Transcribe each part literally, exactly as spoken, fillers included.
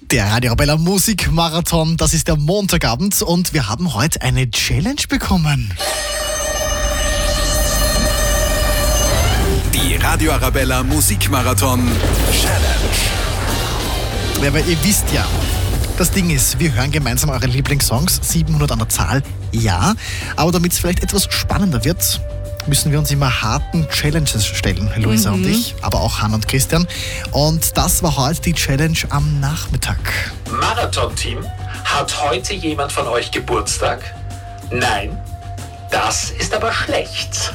Der Radio Arabella Musikmarathon, das ist der Montagabend und wir haben heute eine Challenge bekommen. Die Radio Arabella Musikmarathon Challenge. Ja, weil ihr wisst ja, das Ding ist, wir hören gemeinsam eure Lieblingssongs, siebenhundert an der Zahl, ja. Aber damit es vielleicht etwas spannender wird, müssen wir uns immer harten Challenges stellen, Luisa mhm. und ich, aber auch Hannah und Christian. Und das war heute die Challenge am Nachmittag. Marathon-Team, hat heute jemand von euch Geburtstag? Nein, das ist aber schlecht.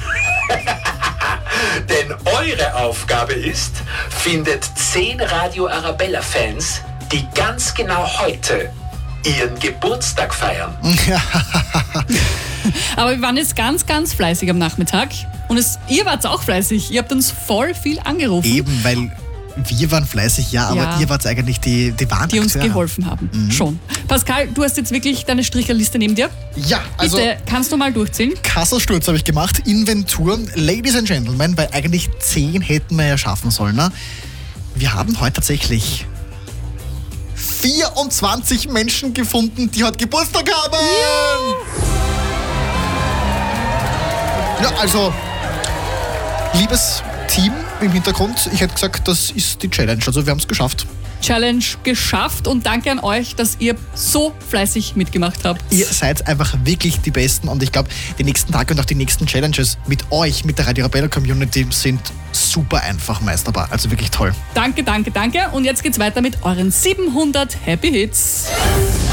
Denn eure Aufgabe ist, findet zehn Radio Arabella-Fans, die ganz genau heute ihren Geburtstag feiern. Aber wir waren jetzt ganz, ganz fleißig am Nachmittag. Und es, ihr wart auch fleißig. Ihr habt uns voll viel angerufen. Eben, weil wir waren fleißig, ja, aber Ja. ihr wart eigentlich die, die wahren Die uns Akteure. geholfen haben. Mhm. Schon. Pascal, du hast jetzt wirklich deine Stricherliste neben dir. Ja, also Bitte, kannst du mal durchziehen? Kasselsturz habe ich gemacht, Inventur, Ladies and Gentlemen, weil eigentlich zehn hätten wir ja schaffen sollen. Ne? Wir haben heute tatsächlich vierundzwanzig Menschen gefunden, die heute Geburtstag haben. Ja, also, liebes Team im Hintergrund, ich hätte gesagt, das ist die Challenge. Also wir haben es geschafft. Challenge geschafft und danke an euch, dass ihr so fleißig mitgemacht habt. Ihr seid einfach wirklich die Besten und ich glaube, die nächsten Tage und auch die nächsten Challenges mit euch, mit der Radio Arabella Community sind super einfach meisterbar. Also wirklich toll. Danke, danke, danke. Und jetzt geht's weiter mit euren siebenhundert Happy Hits.